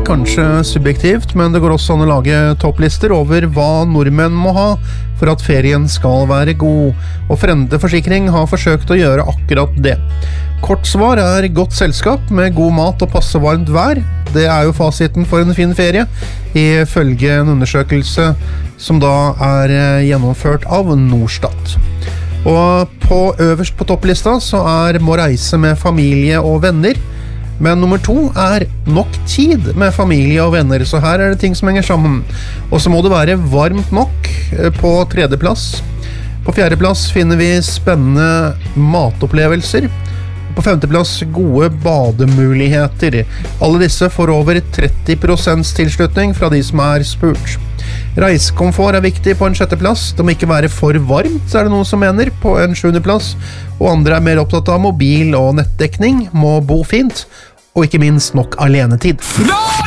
kanskje subjektivt, men det går også an å lage topplister over hva nordmenn må ha for at ferien skal være god, og Frende Forsikring har forsøkt å gjøre akkurat det. Kort svar godt selskap med god mat og passe varmt vær. Det jo fasiten for en fin ferie, ifølge en undersøkelse som da gjennomført av Norstat. Og øverst på topplista så må reise med familie og venner, men nummer 2 nok tid med familie og venner, så her det ting som henger sammen. Og så må det være varmt nok på 3. plass. På 4. plass finner vi spennende matopplevelser. På 5. plass gode bademuligheter. Alle disse får over 30% tilslutning fra de som spurt. Reisekomfort viktig på en 6. plass. Det må ikke være for varmt, det noen som mener, på en 7. plass. Og andre mer opptatt av mobil og nettdekning, må bo fint, og ikke minst nok alenetid.